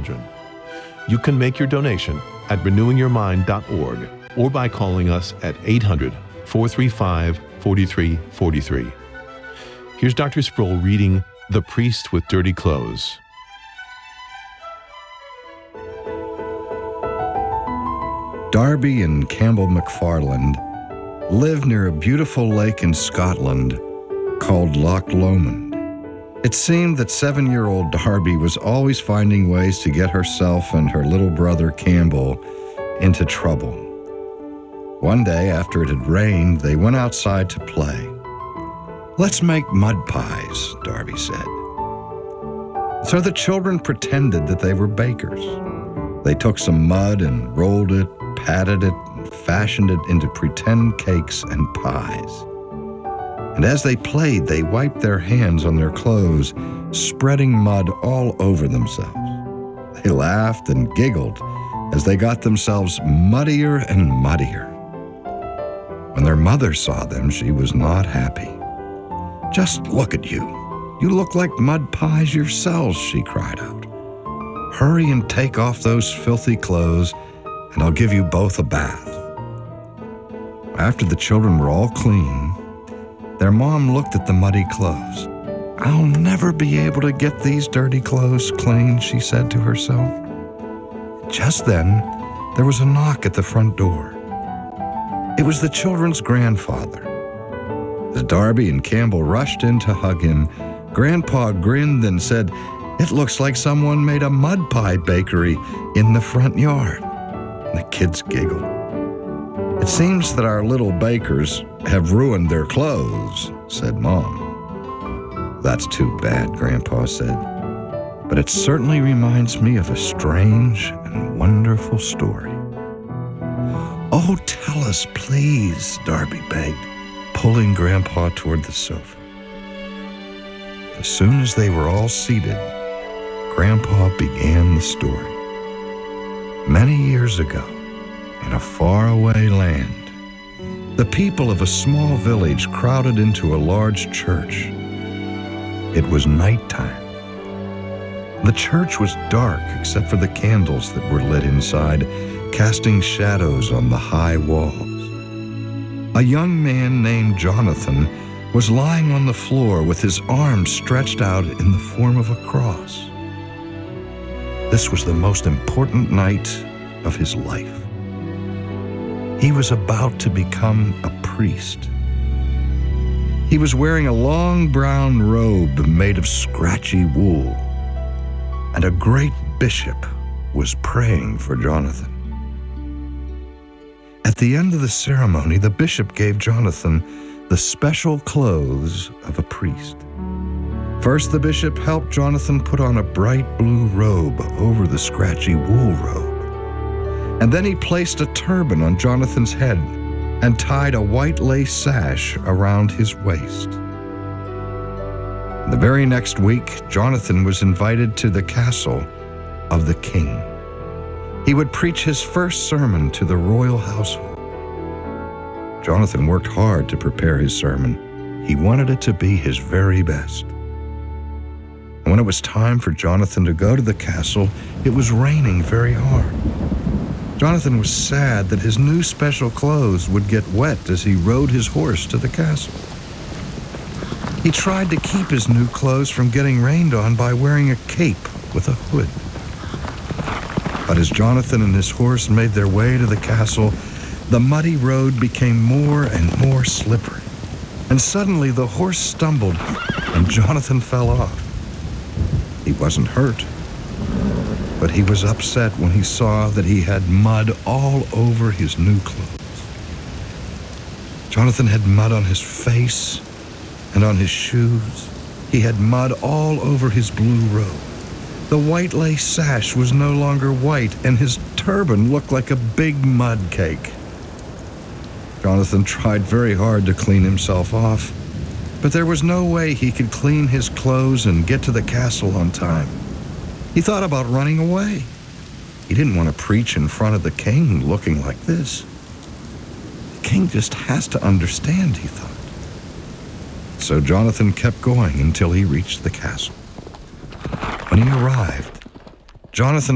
children. You can make your donation at renewingyourmind.org or by calling us at 800-435-4343. Here's Dr. Sproul reading The Priest with Dirty Clothes. Darby and Campbell McFarland lived near a beautiful lake in Scotland called Loch Lomond. It seemed that 7-year-old Darby was always finding ways to get herself and her little brother Campbell into trouble. One day, after it had rained, they went outside to play. "Let's make mud pies," Darby said. So the children pretended that they were bakers. They took some mud and rolled it, patted it, and fashioned it into pretend cakes and pies. And as they played, they wiped their hands on their clothes, spreading mud all over themselves. They laughed and giggled as they got themselves muddier and muddier. When their mother saw them, she was not happy. "Just look at you. You look like mud pies yourselves," she cried out. "Hurry and take off those filthy clothes, and I'll give you both a bath." After the children were all clean, their mom looked at the muddy clothes. "I'll never be able to get these dirty clothes clean," she said to herself. Just then, there was a knock at the front door. It was the children's grandfather. As Darby and Campbell rushed in to hug him, Grandpa grinned and said, "It looks like someone made a mud pie bakery in the front yard." The kids giggled. "It seems that our little bakers have ruined their clothes," said Mom. "That's too bad," Grandpa said. "But it certainly reminds me of a strange and wonderful story." "Oh, tell us, please," Darby begged, pulling Grandpa toward the sofa. As soon as they were all seated, Grandpa began the story. Many years ago, in a faraway land, the people of a small village crowded into a large church. It was nighttime. The church was dark except for the candles that were lit inside, casting shadows on the high walls. A young man named Jonathan was lying on the floor with his arms stretched out in the form of a cross. This was the most important night of his life. He was about to become a priest. He was wearing a long brown robe made of scratchy wool, and a great bishop was praying for Jonathan. At the end of the ceremony, the bishop gave Jonathan the special clothes of a priest. First, the bishop helped Jonathan put on a bright blue robe over the scratchy wool robe. And then he placed a turban on Jonathan's head and tied a white lace sash around his waist. The very next week, Jonathan was invited to the castle of the king. He would preach his first sermon to the royal household. Jonathan worked hard to prepare his sermon. He wanted it to be his very best. And when it was time for Jonathan to go to the castle, it was raining very hard. Jonathan was sad that his new special clothes would get wet as he rode his horse to the castle. He tried to keep his new clothes from getting rained on by wearing a cape with a hood. But as Jonathan and his horse made their way to the castle, the muddy road became more and more slippery. And suddenly the horse stumbled and Jonathan fell off. He wasn't hurt, but he was upset when he saw that he had mud all over his new clothes. Jonathan had mud on his face and on his shoes. He had mud all over his blue robe. The white lace sash was no longer white, and his turban looked like a big mud cake. Jonathan tried very hard to clean himself off, but there was no way he could clean his clothes and get to the castle on time. He thought about running away. He didn't want to preach in front of the king looking like this. The king just has to understand, he thought. So Jonathan kept going until he reached the castle. When he arrived, Jonathan